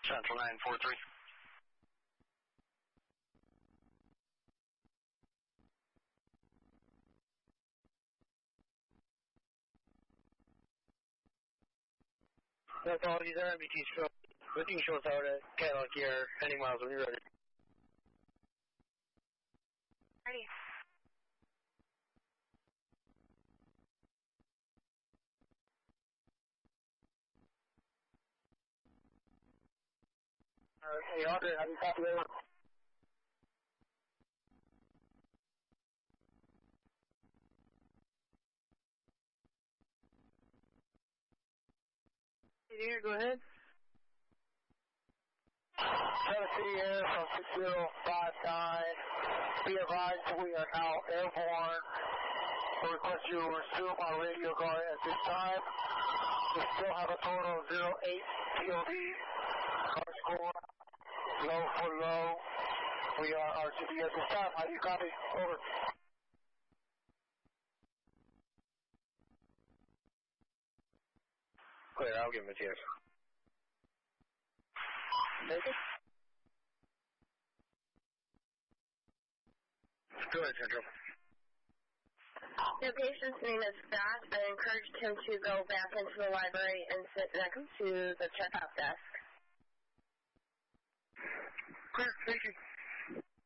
Central 943. That's all. These are MBT show. Looking shows out at Cadillac here. Heading miles when you're ready. Ready. Hey, Audrey, how do you copy that? Here, go ahead. Tennessee Air from 6059. Be advised we are now airborne. We request you resume our radio guard at this time. We still have a total of 08 POD. Car score, low for low. We are RTB at this time. How do you copy? Over. Clear, I'll give him a chance. Take it. Go ahead, Central. The patient's name is Scott. I encouraged him to go back into the library and sit next to the checkout desk. Clear, thank you.